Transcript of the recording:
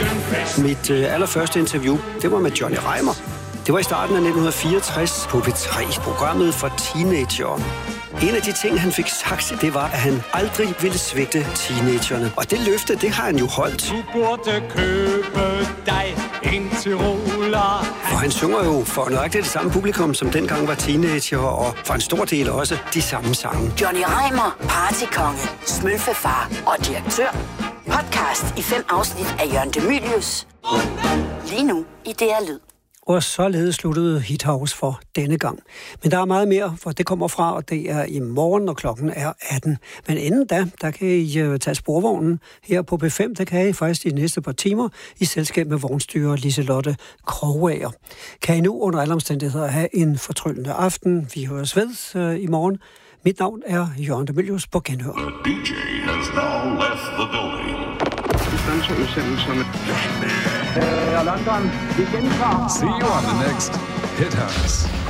Mit allerførste interview, det var med Johnny Reimer. Det var i starten af 1964 på P3, programmet for teenagere. En af de ting, han fik sagt, det var, at han aldrig ville svigte teenagerne. Og det løfte, det har han jo holdt. Du burde købe dig en Tyroler. For han synger jo for nøjagtigt det samme publikum, som dengang var teenager, og for en stor del også de samme sange. Johnny Reimer, partykonge, smølfefar og direktør. Podcast i 5 afsnit af Jørgen De Mylius. Lige nu i DR Lyd. Og således sluttede Hit House for denne gang. Men der er meget mere, for det kommer fra, og det er i morgen, når klokken er 18. Men inden da, der kan I tage sporvognen her på B5. Det kan I faktisk de næste par timer i selskab med vognstyrer Liselotte Krogager. Kan I nu under alle omstændigheder have en fortryllende aften. Vi høres ved i morgen. Mit navn er Jørgen De Mylius på genhør. The DJ has now left the building. London, vi gentager. See you on the next Hit House.